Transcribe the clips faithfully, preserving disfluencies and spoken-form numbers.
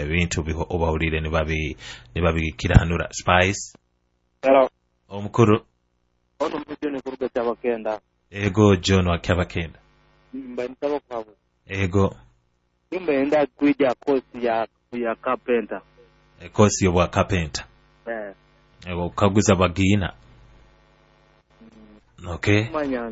ebintu biho obawulire ne babi ne babikiranura. Spice Hello. Omukuru Ono mujone kuruga cyabakenda. Ego John wa Kyabakenda. Mba ntabo kwabo. Ego Nimba enda kuija kosi ya ya carpenter. E kosi yo carpenter. Eh. Ego kaguza bagina. Okay. Manya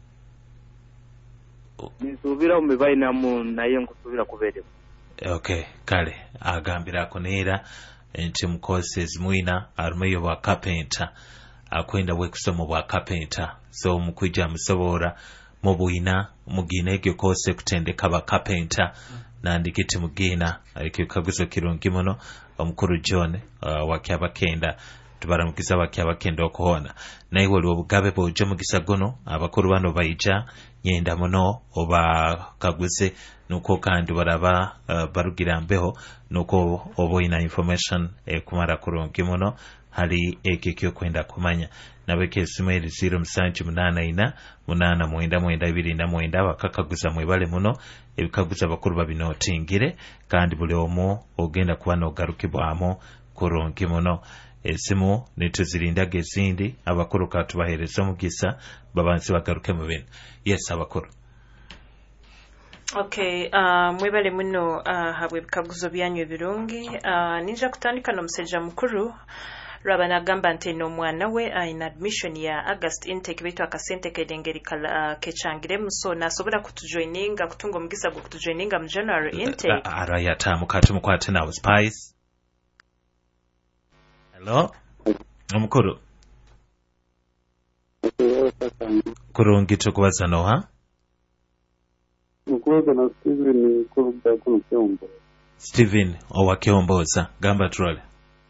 nisubira umbebaina mu naye nkusubira kubere. Okay, kale agambira akonera enti mu courses muina arumeyo wa carpenter akwenda we kusoma bwa carpenter so mukwijja musobora mu buina mugina egyo course kutendeka ba carpenter nandikiti mugina ariko kaguzo kirungi muno omukuru John uh, wa Kyabakenda tubaramukiza wa Kyabakenda okuhona naye wali obugabe boje mugisa gono abakuru bano bayija nyenda muno oba kaguze nuko kandi baraba uh, barugira mbeho nuko oboina information e kumara kurungi muno hali ekekyo kwenda kumanya nabeke simaili zero msanju munana ina munana mwenda mwenda ibiri na mwenda bakakaguza mwebale muno ebikaguza bakuru babinotingire kandi buli omu ogenda kuba nogarukibwamo kurungi muno esimu nituzirindaga ezindi abakuru katubahereza omugisa babansi bagaruke mu bintu. Yes abakuru. Okay, uh, mwebale muno uh, habwe bikaguzo byanyu ebirungi uh, ninja kutandika n'omusajja mukuru raba nagamba nti n'omwana we in admission ya August intake bitu akasente kedengeri kala uh, kechangire muso nasobora kutujoininga kutunga omugisa go kutujoininga mu January intake ara yata mukati mukwate nawe Spice. Hello omukuru kurungi tukubaza noha Mkuweza na Steven kuruga kuno Kyombo. Steven owa Kyomboza gamba trole.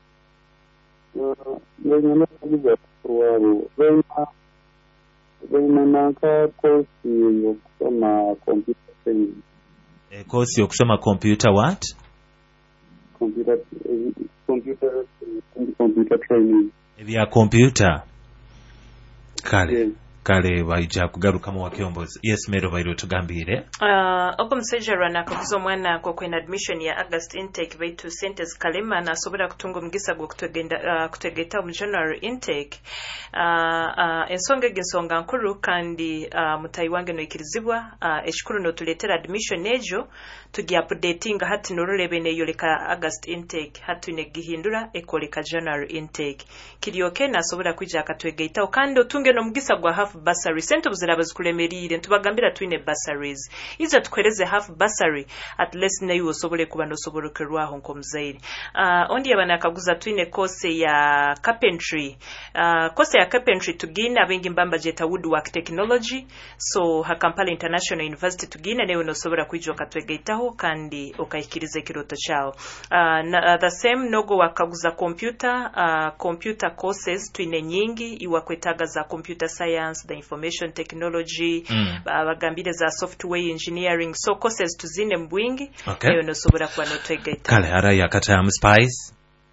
Venye na kuruga wabo. Venye venye naka kosi yo kusoma computer training. E kosi yo kusoma computer what? Computer computer computer training. Ebya computer. Kale. Yes. Kale baija kugaruka mu Kyomboza. Yes mero bairo tugambire. Uh, opo mseja rana kuzo mwana kwa kwen admission ya August intake baitu sentes kalema na sobora kutungo mgisa go kutogenda uh, kutegeta mu January intake uh, uh, ensonga gensonga nkuru kandi uh, mutai wange no ikirizibwa uh, eshikuru no tuletera admission ejo tugi updating hati norolebe ne yoleka August intake hatu ne gihindura ekoleka January intake kiryoke na sobora kwija akatwegeta okando tunge no mgisa gwa half bursary sente buzira bazikulemerire ntubagambira twine bursaries iza tukwereze half bursary at least na yuo sobole kuba no soborokerwaho nko mzairi uh, ondi yabana akaguza twine course ya carpentry uh, course ya carpentry tugina abengi mbamba jeta woodwork technology so ha Kampala International University tugina newe no sobora kwijwa katwegeitaho kandi okaikirize kiroto chao uh, na, uh, the same nogo wakaguza computer uh, computer courses twine nyingi iwakwetaga za computer science the information technology mm. bagambire za software engineering so courses tuzine mbwingi okay. Eyo no sobora kwa no twegeita kale ara yakata am Spice.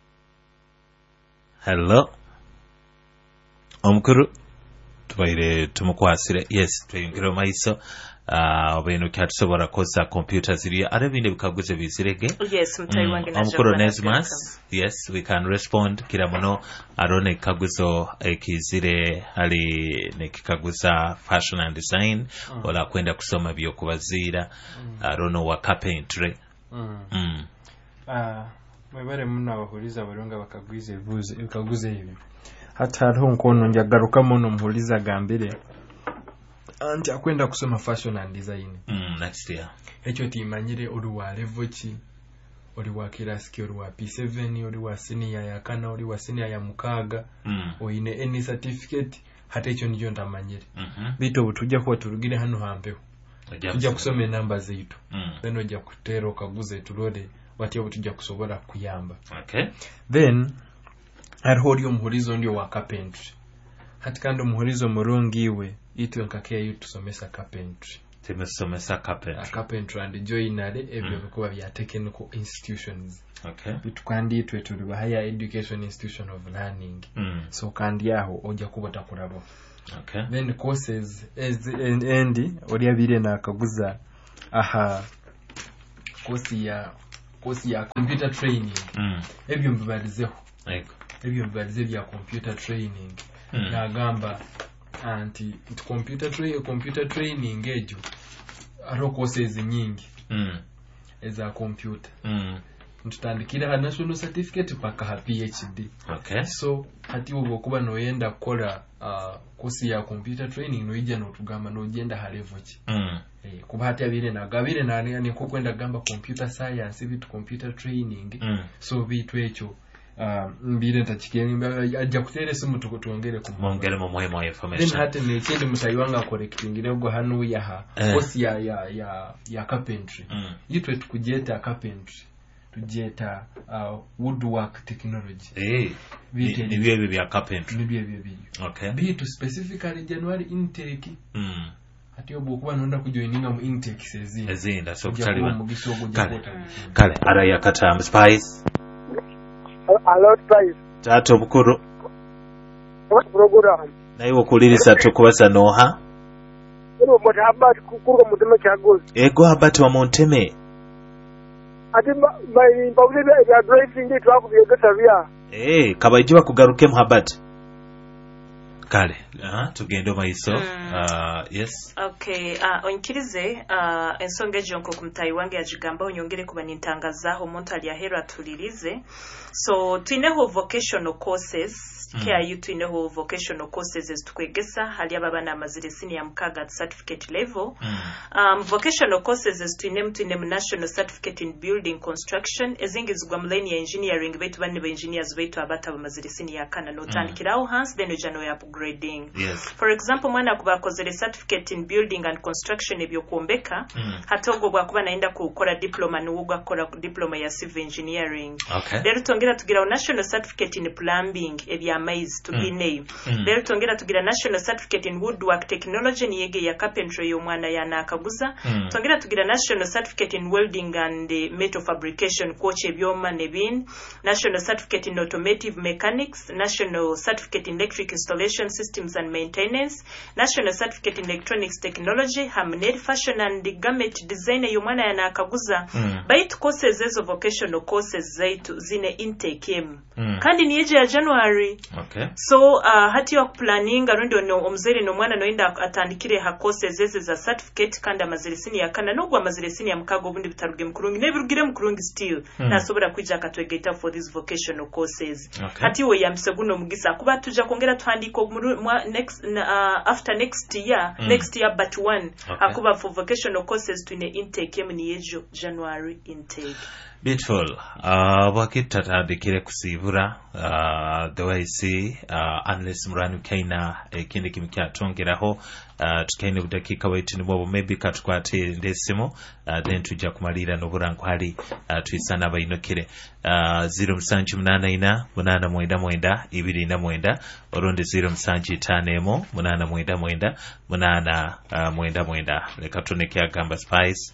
Hello omukuru tubaire tumukwasire. Yes tweyongera maiso uh obeno kyatusobora koza computer ziri arabinde bikaguze bizirege. Yes mtai wange na omukuru Nesmas. Yes we can respond kila muno arone kaguzo ekizire hali nekikaguza fashion and design mm. wala kwenda kusoma byo kubazira mm. arono wa carpentry mm. mm. ah mwebare muno abahuriza baronga bakagwize buze bikaguze ibi hata hariho nkono njagaruka muno muhuliza gambire anti akwenda kusoma fashion and design mm next year echo timanyire uri wa level ki uri wa class uri wa P seven uri wa senior ya kana uri wa senior ya mukaga mm. oine any certificate hata echo niyo ndamanyire mhm bito butujja kwa turugire hano hambeho tujja kusoma namba zetu mm. then ojja kutero kaguze turode bati obutujja kusobora kuyamba okay then hariho omuhurizo ndio wa carpentry hati kandi omuhurizo murungi iwe itwe nkakea yutusomesa carpentry temesomesa carpentry a carpentry and joinery ebyo bikuba bya technical institutions okay bitukandi itwe tuli ba higher education institution of learning mm. so kandi aho ojja kubota kurabo okay then courses as endi oli abire na kaguza aha course ya course ya computer training mm. ebyo mbibalizeho ego ebyo mbibalize bya computer training mm. nagamba anti computer training computer training ejo aro courses nyingi mm. eza computer mm. ntutandikira ha national certificate paka ha P H D. Okay. So hati ubo kuba noyenda kola uh, kosi ya computer training noija notugamba nogenda ha level ki mm. eh kuba hati abire na gabire na ni ko kwenda gamba computer science bitu computer training mm. so bitu echo uh, mbire ntakigenda ajja kutere simu tukutongere ku mongere mu muhimu wa information then hati ne kindi musayiwanga correcting go hanu ya ha eh. kosi ya ya ya, ya carpentry mm. yitwe tukujeta carpentry tujeta uh, woodwork technology eh ni bye bya carpentry ni bye bye okay bitu specifically January intake mm. ati obo kuba nonda kujoininga mu intake sezi ezinda so kutaliwa mugiso go kale jakota kale ara yakata Spice a lot price tato bukuru what program naiwo kulirisa tukubasa noha ero mutabat kukurwa muteme chagozi ego habati wa Monteme ati my public ya driving it wako byegeta bya eh kabajiwa kugaruke muhabati kale aha tugendo maiso mm. uh, yes okay uh, onkirize uh, ensonga ejonko kumutayi wange yajigamba onyongere kuba nintangazaho omuntu ali ahera tulirize so tuineho vocational courses mm. K I U tuineho vocational courses ezitukegesa hali ababana amazire senior mkaga at certificate level mm. um, vocational courses ezituinemu tuinemu national certificate in building construction ezingizigwa muleni ya engineering baitu bane ba engineers baitu abata bamazire senior kana notandikiraho mm. hans then ojano ya upgrading yes. For example mwana kuba kozere certificate in building and construction ebyo kuombeka mm. hatogo bwa kuba naenda kukora diploma nuuga kora diploma ya civil engineering okay. Lero tongera tugira national certificate in plumbing ebya maize to be name mm. Lero tongera tugira national certificate in woodwork technology niyege ya carpentry yo mwana yana akaguza mm. Tongera tugira national certificate in welding and uh, metal fabrication coach ebyoma nebin national certificate in automotive mechanics national certificate in electric installation systems and maintenance national certificate in electronics technology hamned fashion and garment design yo mwana yana akaguza mm. Bait courses ezo vocational courses zaitu zine intake em mm. kandi niyeje ya January okay. So uh, hati wa planning arundi no omzere no mwana noenda atandikire ha courses zeze za certificate kandi amaziresini ya kana no gwa amaziresini ya mkago bundi bitaruge mkurungi nebirugire mkurungi still mm. nasobora kwija katwegeta for these vocational courses okay. Hati we yamseguno mugisa kuba tuja kongera twandiko next uh, after next year mm. next year but one okay. Akuba for vocational courses tuine intake emni yejo January intake. Beautiful. Uh, wakita tadikire kusibura uh, the way I see uh, unless muranu kaina ekindi kimikya tongeraho uh, tukaine budakika waitu ni mwobo maybe katukwate ndesimo uh, then tujja kumalira noburangu hali uh, tuisana bayinokire uh, zero msanju munana ina munana mwenda mwenda ibiri na mwenda oronde zero msanju itanemo munana mwenda mwenda munana uh, mwenda mwenda lekatoneke agamba Spice.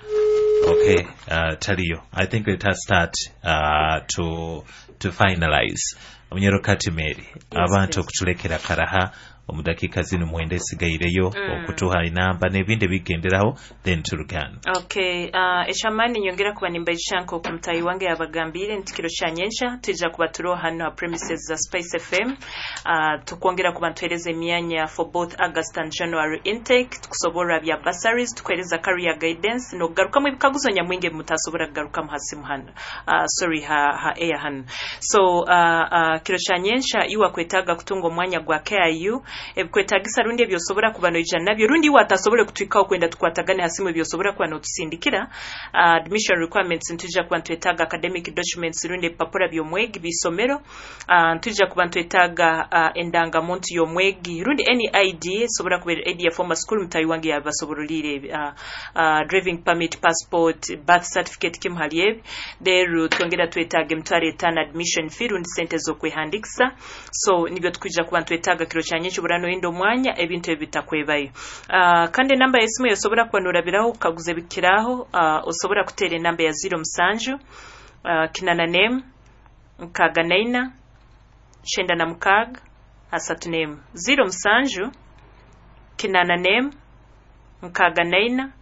Okay, uh, Taliyo, I think let us start uh, to to finalize. Munyero kati Mary, abantu okutulekera karaha omudakika zino mwende sigaireyo mm. okutuha inamba nebinde bigenderaho then tulugana. Okay, uh, eshamani nyongera kuba nimba ishanko kumutayi wange yabagambire ntikiro cyanyensha tujja kuba turo hano ha premises za Spice F M uh, tukongera kuba ntwereze myanya for both August and January intake tukusobora bya bursaries tukwereza career guidance no garuka mu bikaguzo nyamwinge mutasobora garuka mu hasi muhana uh, sorry ha ha air han so uh, uh, kiro cyanyensha iwa kwetaga kutunga mwanya gwa K I U ebikwetagisa rundi ebyosobora kubano ijana nabyo rundi watasobole kutwikaho kwenda tukwatagane hasimu ebyosobora kwa notusindikira uh, admission requirements ntujja kuba ntwetaga academic documents rundi papura byomwegi bisomero uh, ntujja kuba ntwetaga uh, endangamuntu yomwegi rundi any I D sobora kuba I D ya former school mutayi wange yabasoborolire uh, uh, driving permit passport birth certificate kimhaliebi deru twongera twetaga mtware tana admission fee rundi sente zo kwehandikisa so nibyo tukujja kuba ntwetaga kiro cyanye cy'uburano indo mwanya ebintu bitakwebayo uh, kandi namba yesimu yosobora kwanura biraho kaguze bikiraho uh, osobora kutere namba ya zero msanju uh, kinana name mkaga naina shenda na mkaga asatu name zero msanju kinana name mkaga naina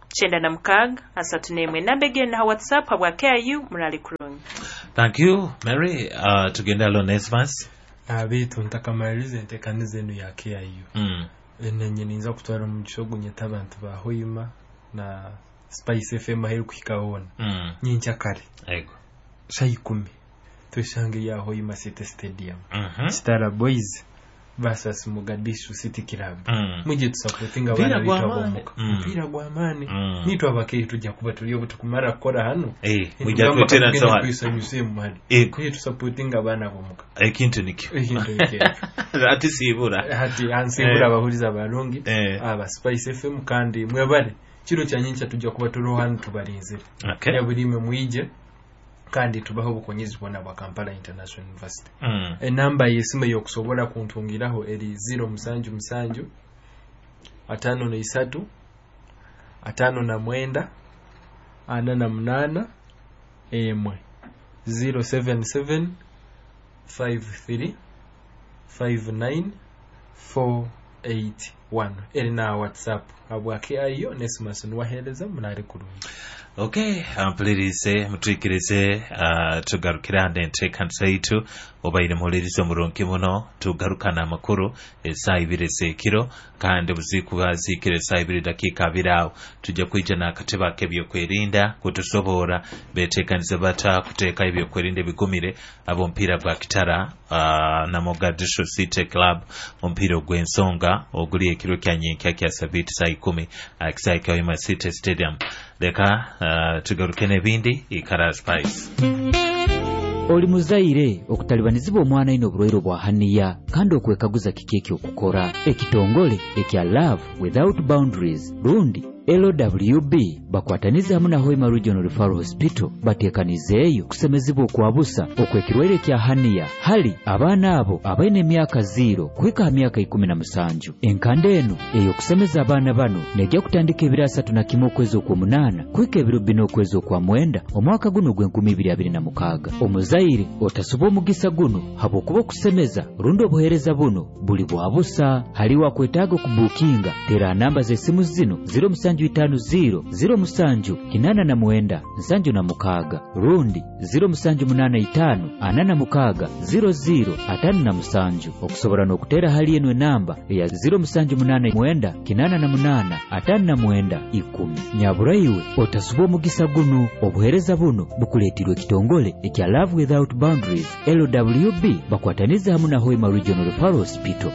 kyenda na mukaaga asatu n'emwe namba egenda ha WhatsApp habwa K I U murali kurungi. Thank you Mary. uh, tugenda Lonesmas abitu ntakamalirize ntekanize eno ya K I U mm. enenye ninza kutwara mu kishogunye tabantu ba Hoima na Spice F M aheru kukikawona mm. nyincha kare ego shayi kumi tushange ya Hoima City Stadium mm-hmm. Stara Boys versus Mogadishu City Club mm. muje tusupportinga abana bitu abomuka mpira gwa amani mm. nitu abake tujja kuba tuliyo tukumara kukora hano eh mujja kwetera sawa kwisanyuse mu mali eh kuje tusupportinga abana abomuka ekintu nikyo ekintu nikyo ati sibura hati ansibura abahuriza abalongi eh. aba Spice F M kandi mwebale kiro cyanyincha tujja kuba turo hano tubarinze okay. yabulime muije kandi tubaho bukonyezi bona bwa Kampala International University mm. enamba yesimu yokusobola kuntungiraho eri zero musanju musanju atano na isatu atano na mwenda ana na munana emwe zero seven seven five three five nine four eight one eri na WhatsApp abwa K I U Nesmas nwahereza munari kurungi. Okay, ampulirize mutuikirize uh, tugarukira ndentekaniza zaitu obaire muhulirize omurungi muno tugarukana amakuru esaaha ibiri ez'ekiro kandi buziku bazikire esaaha ibiri dakiika abiri awo tujja kwija n'akatebe ak'ebyokwerinda kutusobora betekanize bata kuteeka ebyokwerinda ebigumire ab'omupiira gwa kitara uh, na Mogadishu City Club omupiira ogw'ensonga oguli ekiro kya nyenkya kya sabiti saa ikumi akisaaha kya Hoima City Stadium. Leka uh, tugaruke n'ebindi ikara Spice. Oli muzaire okutalibanizibwa omwana ino obulwaire bwa haniya kandi okwekaguza kiki okukora ekitongole ekya Love Without Boundaries lundi L W B bakwataniza hamu na Hoima Regional Referral Hospital batekanizeeyo kusemezibwa okwabusa okwekirwaire kya haniya hali abaana abo abaine emyaka zero kwika myaka ikumi na musanju. Enkande eno eyo kusemeza abaana bano nejja kutandika ebiro asatu na kimu okwezi okw'omunaana kwika ebiro bina okwezi okw'amwenda omwaka guno gw'enkumi ibiri abiri na mukaaga. Omuzaire otasuba omugisa guno habwokuba okusemeza rundi obuheereza buno buli bwabusa. Haliwo akwetaaga okubuukinga tera namba z'essimu zino zero musanju itaano zero zero musanju kinana na mwenda nsanju na mukaaga rundi zero musanju munana itaano ana na mukaaga zero zero atano na musanju. Okusobora n'okutera hali eno namba ya zero musanju munana mwenda kinana na munana atano na mwenda ikumi. Nyabura iwe otasuba omugisa guno obuheereza buno bukuleetirwa ekitongole ekya Love Without Boundaries L W B bakwataniza hamu na Hoima Regional Referral Hospital.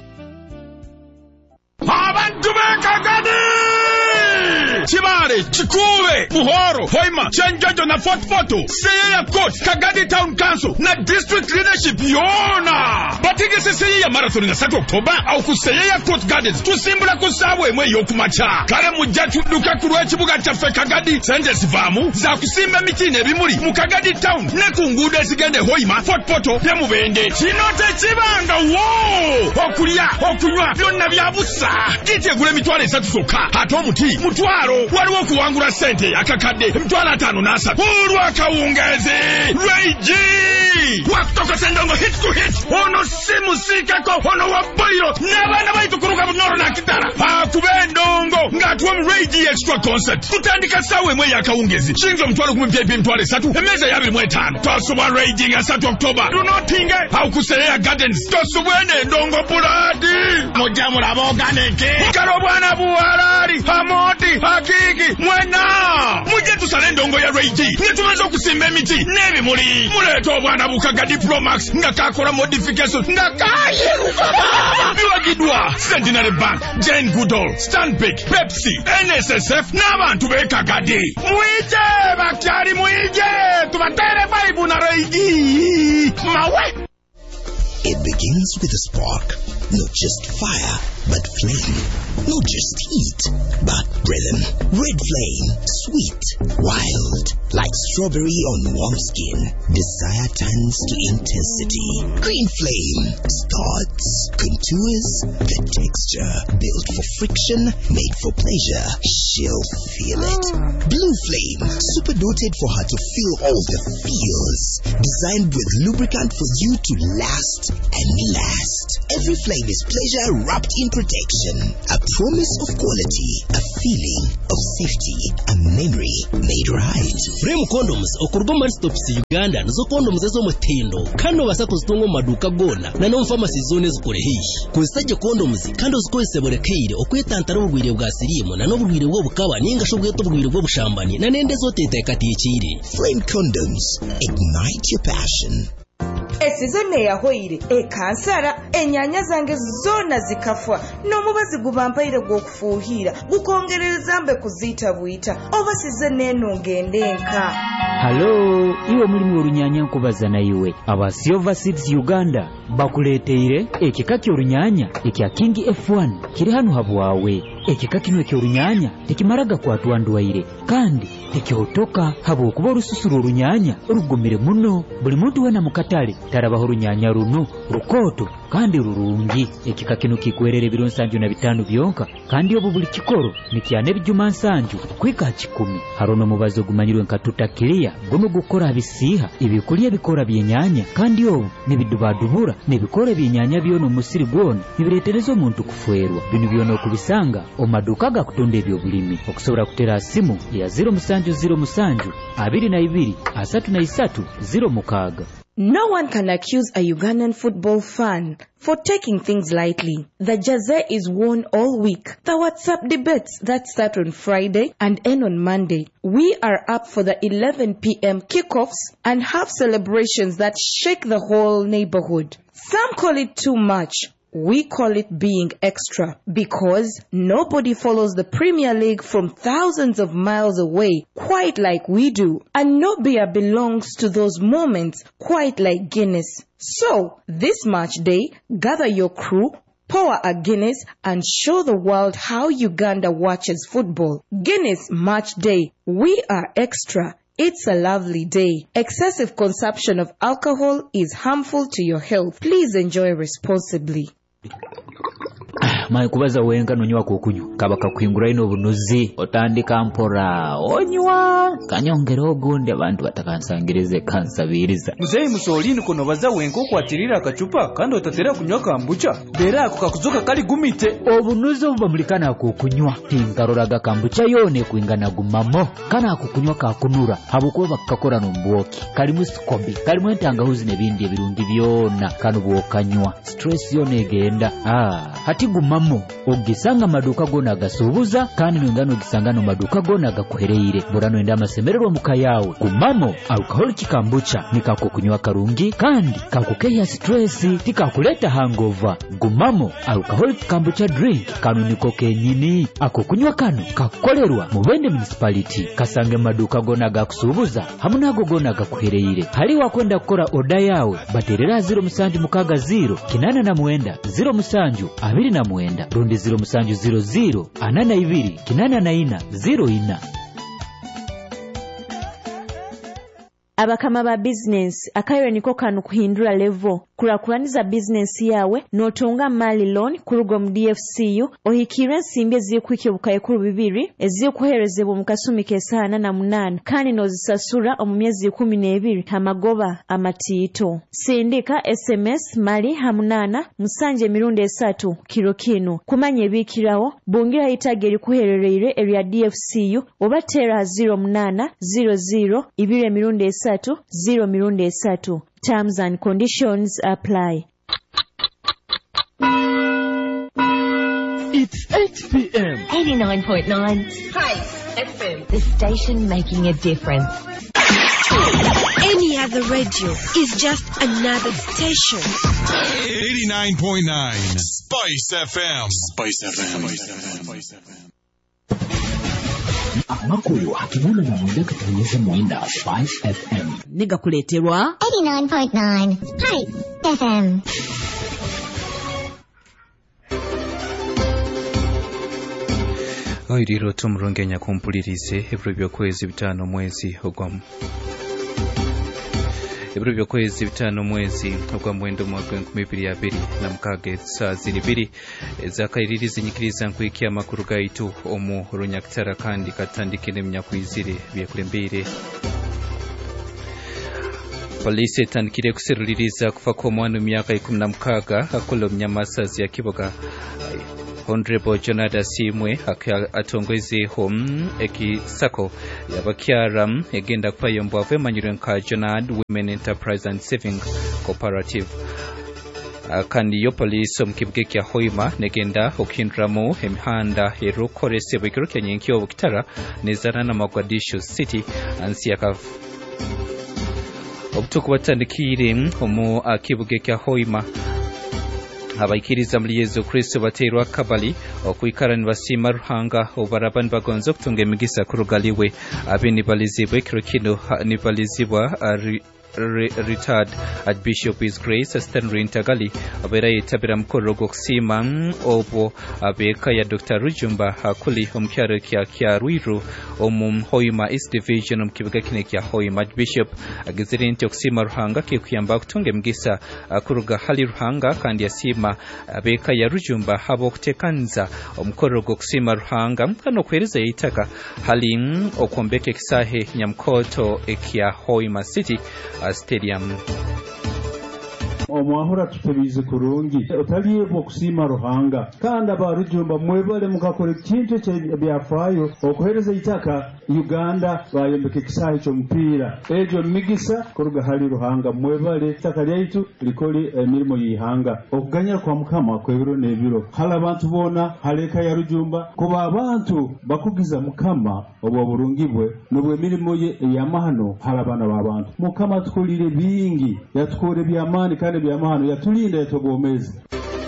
Abantu b'Akagadi Chibale, Chikube, Muhoro, Hoima, Chenjojo na Fort Poto, Seya Court, Kagadi Town Council, na District Leadership yona. Batige se Seya Marathon na Sato Oktoba, au ku Seya Court Gardens, tusimbula kusawe mwe yokumacha. Kale mujatu duka kuruwe chibuga chafe Kagadi, sende sivamu, za kusimba mitine bimuri, mu Kagadi Town, ne kungude zigende Hoima, Fort Poto, ne mubende. Chinote chibanga, wow! Okulia, okunywa, byonna byabusa. Kite gule mitwale esatu soka, hato muti, mutwaro. Waliwo kuwangula sente akakadde mtwala atano n'asatu olwa kawungezi Reigi wakutoka sendongo hit to hit ono simu sikako ono waboiro n'abaana baitu kuruka bunoro na kitara akubendongo ng'atuwa mu Reigi extra concert tutandika sawe mwe yakawungezi shinzo mtwalo kumi pyepi mtwale esatu emeza yabiri mu etaano twasubwa Reigi nga satu Oktoba tunotinge aukuseya Gardens tosubwene ndongo buladi mujamula boganeke karo bwana buharari hamoti Hakiki mwena muje tusale ndongo ya Reigi netumaze okusimba emiti n'ebimuli muleeta obwana bukaga Diplomax nga kakola modification nga kayiruka biwagidwa Centenary Bank, Jane Goodall, Stanbic, Pepsi, N S S F n'abantu b'Ekagadi. Mwije bakyali mwije tubatere vibe na Reigi mawe. It begins with a spark, not just fire, but flame. Not just heat, but rhythm. Red flame, sweet, wild, like strawberry on warm skin. Desire turns to intensity. Green flame starts, contours, the texture. Built for friction, made for pleasure. She'll feel it. Blue flame, super doted for her to feel all the feels. Designed with lubricant for you to last and last. Every flame is pleasure wrapped in protection. A promise of quality, a feeling of safety, a memory made right. Frame condoms okurwa man stops Uganda nazo condoms ezo mutendo kano basako zitongo maduka gona na no pharmacy zone zikore hishi kuzitajje condoms kandi uzikozese borekeire okwetantara ubugwire bwa sirimu na no bugwire bwo bukaba ninga shobwe to bugwire bwo bushambani na nende zote itekatiyekire. Flame condoms, ignite your passion. Esizone yahoire ekansara enyanya zange zona zikafwa no mubazi gubampaire gwo kufuhira gukongereza mbe kuzita buita oba sizone nongendenka. Halo, iwe mulimu orunyanya nkubaza na iwe aba Silver Seeds Uganda bakuleteire ekikaki orunyanya ekya King F one kiri hano habwawe. Ekikaki nwe kyo orunyanya tekimaraga kwatwa ndwaire kandi tekyotoka habo kuba rususuru orunyanya rugomere muno buli muntu wena mukatale tarabaho orunyanya runo rukoto kandi rurungi. Ekikaki no kikwerere biro nsanju na bitanu byonka kandi obu buli kikoro nikyane bijuma nsanju kwika kikumi. Harono mubazo gumanyirwe nkatuta kilia gono gukora bisiha ibikulia bikora byenyanya kandi obu nibidubadubura nibikora byenyanya byono musiri gwona nibireterezo omuntu kufwerwa bino byono kubisanga omaduka gakutonda ebyo bulimi okusobora kutera simu ya zero musanju zero musanju abiri na ibiri asatu na isatu zero mukaga. No one can accuse a Ugandan football fan for taking things lightly. The jersey is worn all week. The WhatsApp debates that start on Friday and end on Monday. We are up for the eleven p.m. kickoffs and have celebrations that shake the whole neighborhood. Some call it too much. We call it being extra because nobody follows the Premier League from thousands of miles away quite like we do. And no beer belongs to those moments quite like Guinness. So, this match day, gather your crew, pour a Guinness and show the world how Uganda watches football. Guinness Match Day. We are extra. It's a lovely day. Excessive consumption of alcohol is harmful to your health. Please enjoy responsibly. Mai kubaza wenga nonywa kukunyu kabaka kwingura ino bunuzi otandika mpora onywa kanyongero ogunde abantu batakansangirize kansabiriza muzeyi musolini kono baza wenga okwatirira akacupa kandi otatera kunywa kambucha bera ako kakuzoka kali gumite obunuzi obubamulikana kukunywa tingaroraga kambucha yone kuingana gumamo kana akukunywa kakunura habukuba bakakora nomboki kali musikobi kali mwentangahuzi nebindi ebirungi byona kanu bwokanywa stress yone egenda ah hati gumamo ogisanga maduka gona gasubuza kandi nongano gisangano maduka gona gakuhereire borano enda masemerero mukayawe gumamo alcohol kikambucha nikakukunywa karungi kandi kakukeya stress tikakuleta hangover. Gumamo alcohol kikambucha drink kanu niko kenyini akukunywa kanu kakolerwa mu Bende municipality kasange maduka gona gakusubuza hamunago gona gakuhereire hali wakwenda kukora oda yawe baterera zero musanju mukaga zero kinana na muenda zero musanju abiri na muenda rundi zero musanju zero zero anana ibiri kinana na ina zero ina. Abakama ba business akayo niko kanu kuhindura level kurakuraniza business yawe notunga mali loan kurugo mu D F C U ohikira simbe zikwike bukaye kuru bibiri eziyo kuherezebwa mukasumi kesana na munana kandi nozisasura omu myezi kumi na ebiri hamagoba amatito sindika S M S mali hamunana musanje mirundi esatu kiro kino kumanye bikirawo bungira itageri kuherereire area D F C U obatera zero munana zero zero ibire mirundi esatu zero mirundi esatu. Terms and conditions apply. It's eight p.m. eighty-nine point nine. Hi, F M. The station making a difference. Any other radio is just another station. eighty-nine point nine. Spice F M. Spice F M. Spice F M. Amakuru hakimuna na mwenda katanyeze mwenda Spice F M. Niga kuleterwa eighty-nine point nine. Hi, F M. Oiriro tumurongenya kumpulirize ebiro byokwezi bitano mwezi ogwamu. Ebiro byokwezi bitano mwezi ogwamwendo mwaka nkumi ibiri ya biri na mukage saa ziri biri ezakaiririza nyikiriza nkwikia makuru gaitu omu runyakitara kandi katandike nemnya kwizire byekulembere polisi etandikire kusiruliriza kufa kw'omwana emyaka ikumi na mukaaga akola omunyamasazi ya Kiboga. Honorable Jonada Simwe atongozeho ekisako yabakyara egenda kupayombwavu emanyirwe nka Jonad Women Enterprise and Saving Cooperative. Kandi yo police omukibuga kya Hoima negenda okuhinduramu emihanda erukoresebwa ekiro kya nyenki obukitara nezana na Mogadishu City ansi yaka obutuku batandikire omu akibuga kya Hoima. Abaikiriza muri Yesu Kristo baterwa kabali okuikara nibasima Ruhanga obarabani bagonzo kutunga emigisa kurugaliwe abini balizibwe ekiro kino nibalizibwa Re retired Archbishop His Grace Stanley Ntagali abera yetabira mukoro gwokusima obwo abeka ya Doctor Rujumba akuli omukyaro kya kya Ruiru omu Hoima East Division omukibuga kine kya Hoima. Archbishop agizire nti okusima Ruhanga ke kuyamba kutunga emigisa akuruga hali Ruhanga kandi yasima abeka ya Rujumba habo kutekanza omukoro gwokusima Ruhanga kano kwereza yitaka hali okwombeka ekisahe nyamkoto ekya Hoima City Stadium. Omwahura tutebize kurungi otaliyevo kusima Ruhanga kandi abarujumba mwebale mukakora kintu kye byafayo okuhereza itaka Uganda bayombeke kisahi cyo mpira ejo migisa kuruga hali Ruhanga mwebale itaka lyaitu likoli emirimo yihanga okuganya kwa mukama kwebiro nebiro hala abantu bona haleka ya rujumba kuba abantu bakugiza mukama obwo burungibwe nobwe mirimo ye yamahano hala bana babantu mukama tukolire bingi yatukore byamani kandi byamahano yatulinda yatogomezi.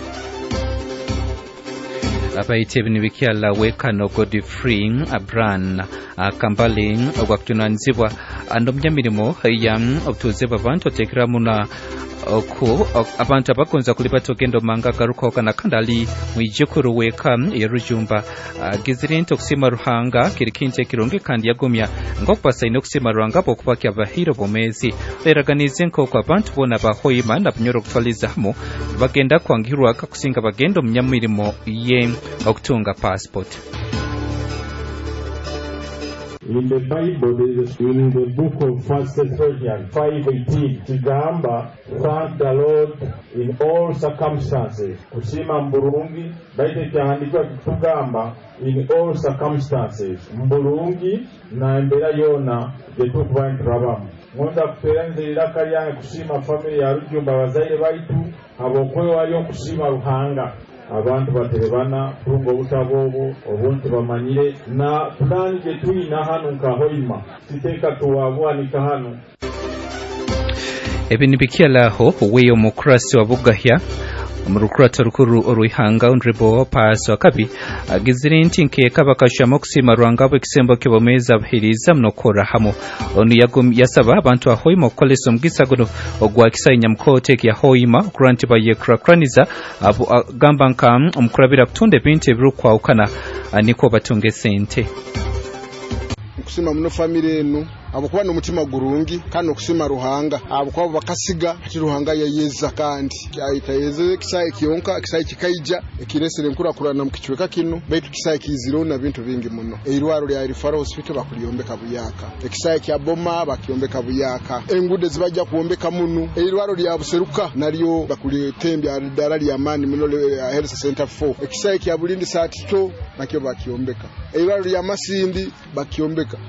Abaite binibikyala wekano Godfrey Abran Kambale ogwakutunanzibwa andomyamirimo ya obutuzeba abantu otekeramu na oku abantu abakonza kuli batogendo manga garuka kana kandali mwijukuru weka yerujumba gizire nto kusima Ruhanga kirikinje kironge kandi yagumya ngokupasa ino kusima Ruhanga bokupakya bahiro bomezi eraganize nko kwa abantu bona bahoyima na bunyoro kutwaliza hamo bagenda kwangirwa akakusinga bagendo munyamirimo ye okutunga passport. In the Bible, in the book of First Thessalonians five eighteen, Kigamba, thank the Lord in all circumstances. Kusima Mburungi, baite kiandikwa Kigamba, in all circumstances. Mburungi na mbera yona getukwa ntrabamu. Mwenda kuperenze ilaka yange kusima family ya Rujumba bazaire baitu, abokwewa yo kusima Ruhanga. Abantu baterebana tungo utabobo obuntu bamanyire na plani je tuyina hano nka Hoima siteka tuwabwanika hano ebinibikyalaho weyo mukrasi wabugahya Murukurato rukuru oruihanga Honorable Paso Akabi agizire nti nkeka bakashamo kusima Ruhanga bw'ekisembo kibomeza abhiriza mnokora hamo onu yagum yasaba abantu ahoima okukolesa omugisa guno ogwa kisainya mkote kya Hoima okuranti bayekrakraniza abo agamba nka omukurabira kutunde ebintu ebirukwa ukana niko batunge sente kusima muno family eno abukuba n'omutima gurungi kandi okusima Ruhanga abukuba bakasiga ati Ruhanga yayeza kandi kyayitayeze kisaye kiyonka kisaye kikaija ekiresere nkura kurana mukichweka kino baitu kisaye kiziro na bintu bingi muno eirwaro lya Rifaro Hospital bakuliombeka buyaka ekisaye kya Boma bakiombeka buyaka engude zibajja kuombeka muno eirwaro lya Buseruka nalyo bakulitembya dara lya mani muno Health Center four ekisaye kya Bulindi Satito nakyo bakiombeka eirwaro lya Masindi bakiombeka.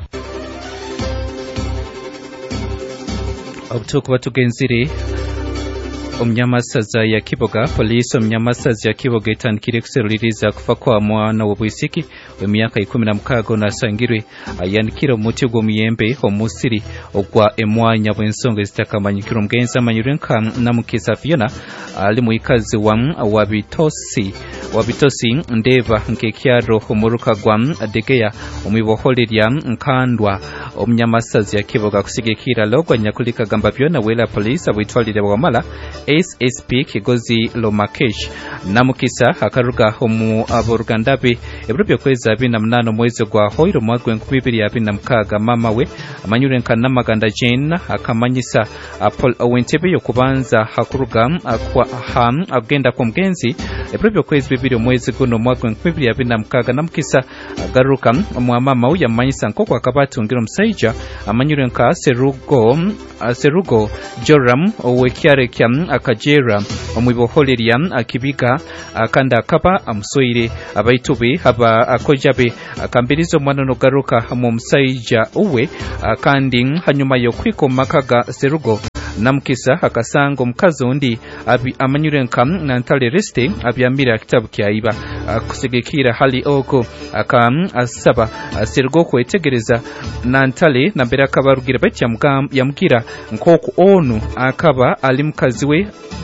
Obutuku batugenzire omnyamasaza ya Kiboga polisi omnyamasaza ya Kiboga etandikire kuseruliriza kufa kwa mwana w'obwisiki w'emyaka ikumi na mukaaga nasangirwe ayandikira omuti gw'omuyembe omusiri ogwa emwanya bw'ensonga ezitakamanyikira omugenzi amanyirwe nka Namukisa Fiona ali muikazi wa wabitosi wabitosi ndeva nkekyaro omuruka gwa Degeya omuboholerya nkandwa omnyamasaza ya Kiboga kusigikira logwa nyakulika gamba byona wela polisi abwitwalire bwamala S S P Kigozi Lomakesh namukisa akaruga mu aburugandabe ebiro byokwezi abiri na munane mwezi gwa hoiro mwaka wa bibiri na abiri na mukaga mama we amanyurenka namaganda Jane akamanyisa Paul Owentebe yokubanza hakuruga akwa ham agenda ku mgenzi ebiro byokwezi bibiri mwezi guno mwaka wa bibiri na abiri na mukaga namukisa agaruka mu mama we yamanyisa nkoko akabatungira umusaija amanyurenka Serugo Serugo Joram owekyare kyam akajera omwiboholeria akibiga akanda akaba amusoire abaitube haba akojabe akambirizo mwana no garuka mu musaija uwe kandi hanyuma yo kwikomakaga Serugo namukisa akasango mukazi undi abi amanyurenka nantale reste abyamira kitabu kyaiba kusigekira hali oko akam asaba Serugo kwetegereza nantale nambera akabarugira batya yamukira nkoko onu akaba ali mukazi we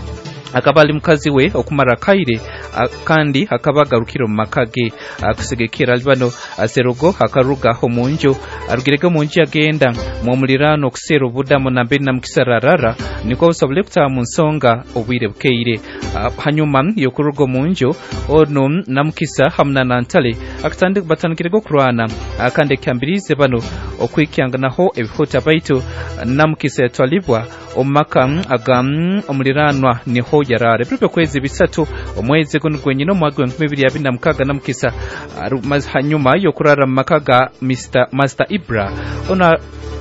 akaba ali mukazi we okumara kaire kandi akabagarukira mu makage akusigekira albano Serugo akaruga ho munjo arugirega munji agenda mu mulirano kusero budamu nambe namukisararara niko usabule kuta munsonga obwire bukeire hanyuma yo kurugo munjo ono namukisa hamna nantale akatande batanukirego kurwana akande kyambirize bano okwikyanga naho ebifota baitu namukisa yatwalibwa omaka agam omuliranwa niho yarare byo kwezi bisatu omwezi guno gwenyino mwaka wa bibiri na abiri na mukaga namukisa hanyuma yo kurara makaga Mr Master Ibra ona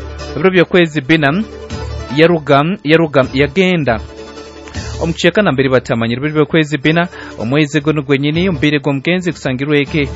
byo kwezi binam yarugam yarugam yagenda omucheka na mbere batamanyira byo kwezi bina omwezi guno gwenyini umbire gwo mgenzi kusangirweke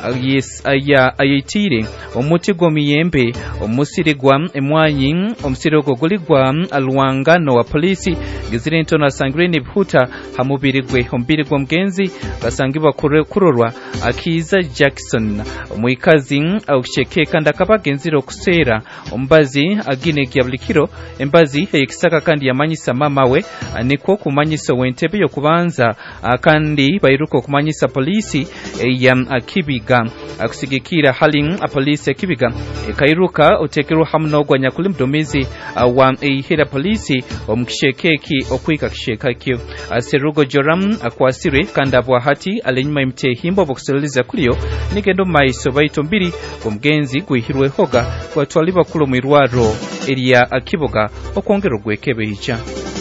yes aya ayitire omuti gwo miyembe omusire gwa emwanyi omusire gwo guligwa alwangano wa polisi gizire ntona sangire ne bhuta hamubire gwe ombire gwo mgenzi basangibwa kurorwa akiza Jackson omwikazi ausheke kanda kabagenziro kusera ombazi agine kyablikiro embazi ekisaka kandi yamanyisa mama we niko kumanyisa Wentebe yokubanza kandi bairuko kumanyisa polisi ya akibiga akusigikira halin a polisi akibiga kairuka otekeru hamno gwa nyakuli mdomizi wa ehera polisi omukishekeki okwika kishekakyo Serugo Joram akwasire kanda bwa hati alenyuma imte himbo bokuseliza kuliyo nigendo maiso baito mbiri kumgenzi guhirwe hoga kwa twaliba kulo mwirwaro eria akiboga okwongero gwekebe hicha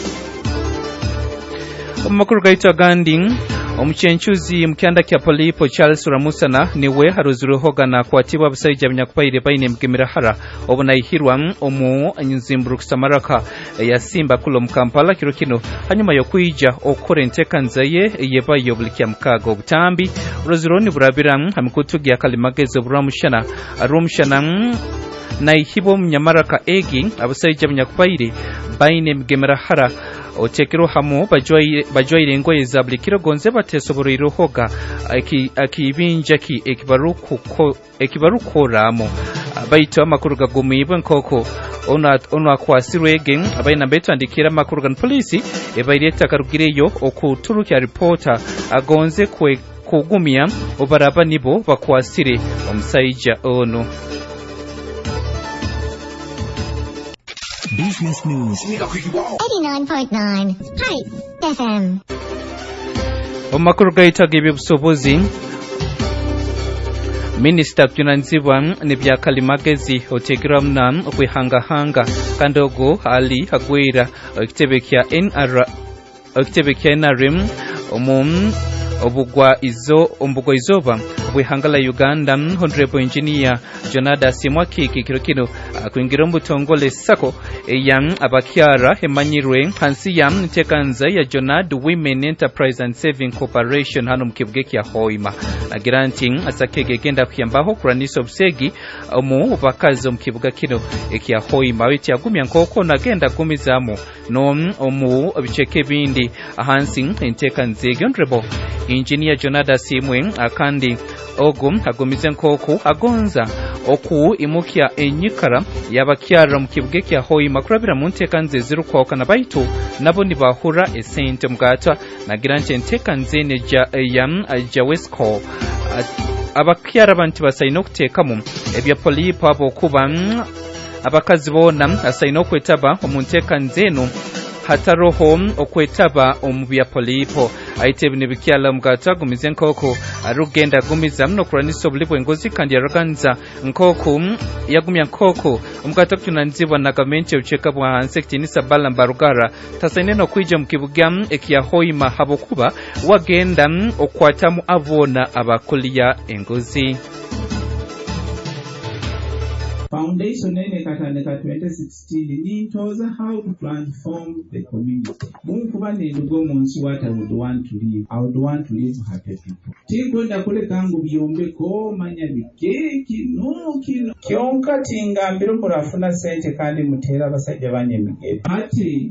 Omakuru gaita ganding omuchenchuzi mkyanda kya polipo Charles Ramusana niwe haruzuru hoga na kwatiba abasajja binyakupaire baine mgemirahara obona ihirwa omu anyuzimburu kusamaraka ya Simba kulo mkampala kiro kino hanyuma yo kuija okore nteka nzaye yeba yobulikya mkago obutambi urozuroni burabira hamikutugi akalimagezo buramushana arumushana na ihibo mnyamaraka egi abasajja binyakupaire baine mgemirahara otekero hamu bajwaire ngoye za bulikiro gonze batesoborero hoga akibinja ki ekibaruku ko ekibaruko ramo baito amakuru gagumibwe nkoko ona ona kwasirwege abaina beto andikira amakuru gan police ebaireta karugireyo okuturukya reporter agonze kwe kugumya obaraba nibo bakwasire omusaija ono Business News eighty-nine point nine Hype F M. Omakuru gaita gibi busobozi Minister Kyunanzibwa nibya kalimagezi otegram nam okwihanga hanga kandogo ali agwira okitebe kya N R okitebe kya N R M omum obugwa izo ombugwa izoba bwihangala Uganda honorable engineer Jonada Simwaki kikirokino akuingira mbutongole sako eyang abakyara emanyirwe hansi yam tekanza ya Jonad Women Enterprise and Saving Corporation hano mkibugeki ya Hoima na granting asakege genda kuyambaho kuraniso obsegi omu bakazi mkibuga kino ekia Hoima weti agumya nkoko na genda kumizamu no omu bicheke bindi hansi entekanze honorable engineer Jonada Simwe akandi ogum agumize nkoko agonza oku imukya enyikara yabakyara mukibugeki ya Hoima kurabira mu ntekanze zirukwoka na baitu nabo nibahura esente mugata na grante ntekanze ne ja yam Jawesco abakyara bantu basayino okutekamu ebya polipo abo kuba abakazi bona asayino kwetaba omuntekanze no hataroho okwetaba omu bya polipo aite bine bikyala mugata gumize nkoko arugenda gumiza mno kuranisa obulibwe ngozi kandi yaraganza nkoko yagumya nkoko omugata kutunanzibwa na gavumenti ucheka bwa hanse kitinisa bala mbarugara tasaineno kwija mu kibuga ekya Hoima habokuba wagenda okwatamu avona abakuliya engozi. Foundation ene katandika twenty sixteen nintoza how to transform the community. Munkuba nendugo munsi what I would want to live. I would want to live happy people. Tingonda kule kangu byombeko manya bikeki no kino. Kyonka tingambiro kurafuna sente kandi mutera basajja banye migere. Ati